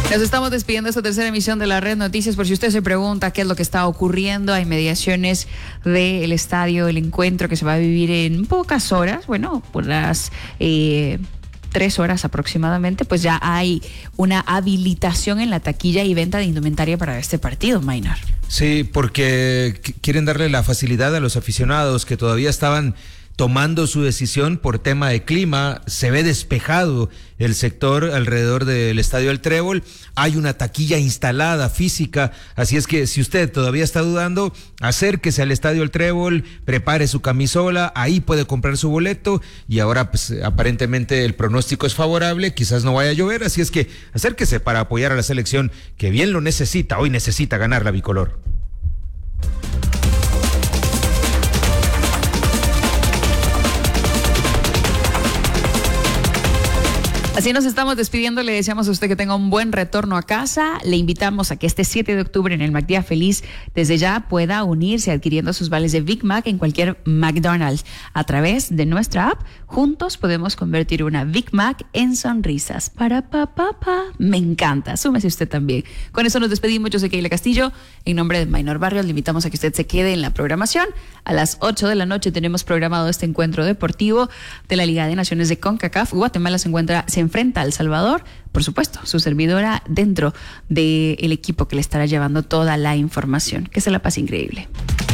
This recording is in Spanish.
Nos estamos despidiendo de esta tercera emisión de la Red Noticias. Por si usted se pregunta qué es lo que está ocurriendo a inmediaciones del estadio, el encuentro que se va a vivir en pocas horas, bueno, por las 3 horas aproximadamente, pues ya hay una habilitación en la taquilla y venta de indumentaria para este partido, Maynard. Sí, porque quieren darle la facilidad a los aficionados que todavía estaban tomando su decisión por tema de clima. Se ve despejado el sector alrededor del Estadio El Trébol, hay una taquilla instalada física, así es que si usted todavía está dudando, acérquese al Estadio El Trébol, prepare su camisola, ahí puede comprar su boleto, y ahora pues aparentemente el pronóstico es favorable, quizás no vaya a llover, así es que acérquese para apoyar a la selección que bien lo necesita, hoy necesita ganar la bicolor. Así nos estamos despidiendo, le deseamos a usted que tenga un buen retorno a casa, le invitamos a que este 7 de octubre en el McDía Feliz desde ya pueda unirse adquiriendo sus vales de Big Mac en cualquier McDonald's a través de nuestra app. Juntos podemos convertir una Big Mac en sonrisas. Para papá, me encanta, súmese usted también. Con eso nos despedimos, yo soy Keila Castillo, en nombre de Maynor Barrios le invitamos a que usted se quede en la programación. A las 8 de la noche tenemos programado este encuentro deportivo de la Liga de Naciones de CONCACAF. Guatemala se enfrenta a El Salvador, por supuesto, su servidora dentro del equipo que le estará llevando toda la información. Que se la pase increíble.